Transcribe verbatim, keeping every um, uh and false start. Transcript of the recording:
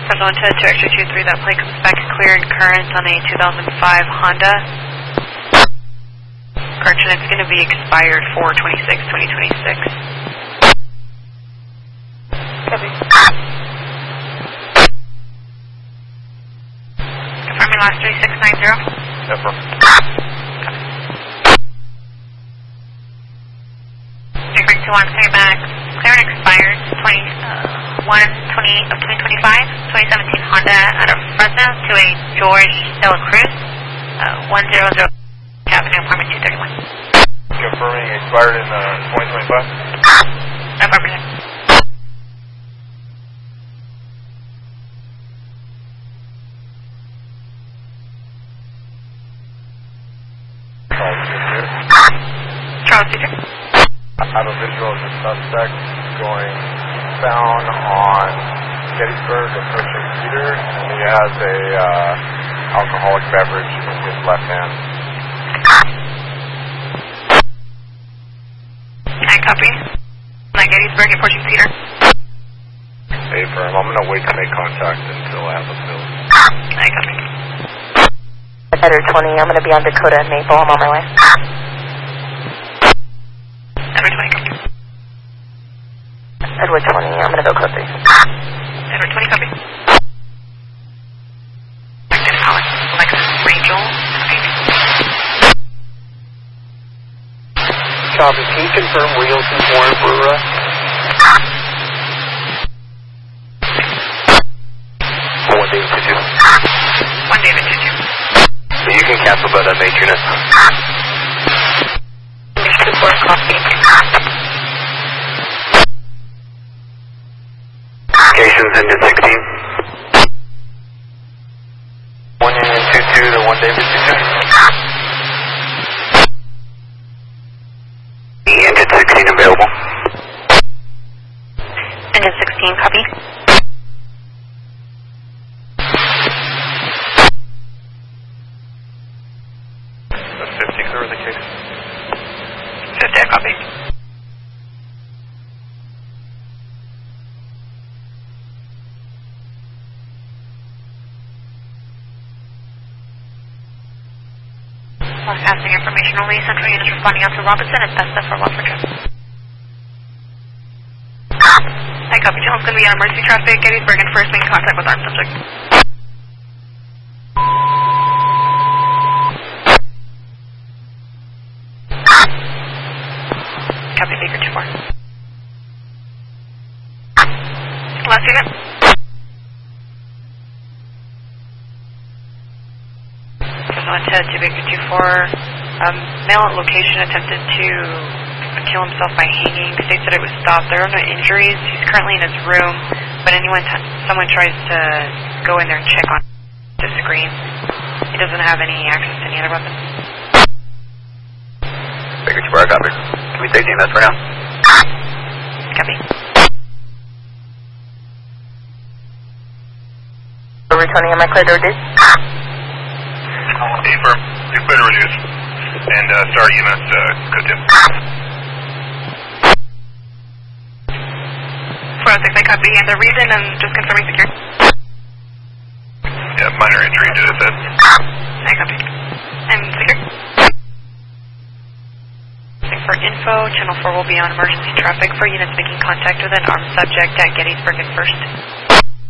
Special intent to X two three, that plate comes back clear and current on a two thousand five Honda. Correction, it's going to be expired four twenty-six twenty twenty-six. Copy. Confirming last three six nine zero. Affirm. three two one, coming back clear and expired twenty-one twenty-eight of twenty twenty-five, twenty seventeen Honda out of Fresno to a George De La Cruz, uh, one hundred Avenue, apartment two thirty-one. Confirming expired in uh, twenty twenty-five? Affirmative. Charles Teacher. I have a visual of the suspect going southbound on Gettysburg approaching Cedar, and he has a uh, alcoholic beverage in his left hand. I copy. On Gettysburg approaching Cedar. Hey, firm. I'm going to wait to make contact until I have a bill. I copy. Edward twenty, I'm going to be on Dakota and Maple. I'm on my way. Edward twenty, copy. Edward twenty, I'm going to go code three. Edward twenty, copy. Alex, Alexis, Rachel, Copy. Can you confirm wheels and horn for uh one David two two? one David two two. So you can cancel that on eight units. Mister four, copy. Cations into sixteen. one Union two two to one David two two. Engine sixteen available. Engine sixteen, copy. That's fifty, clear the case. fifty, I copy. Broadcasting information only. Central units responding out to Robinson and Besta for Watford trip. I copy. Channel's going to be on emergency traffic. Gettysburg and first making contact with armed subject. Copy, Baker two four. Last unit. To, to Baker two four, um, male at location attempted to kill himself by hanging, states that it was stopped. There are no injuries. He's currently in his room, but anyone, t someone tries to go in there and check on the screen. He doesn't have any access to any other weapons. Baker two four, copy. Can we take the units for now? Copy. Returning on my clear door, dude. Hey, firm. You're clear to reduce. And uh, start units, uh, code two. four oh six, I copy. And the reason, and just confirming secure. Yeah, minor injury to his head. I copy. And secure. For info, Channel four will be on emergency traffic for units making contact with an armed subject at Gettysburg and First.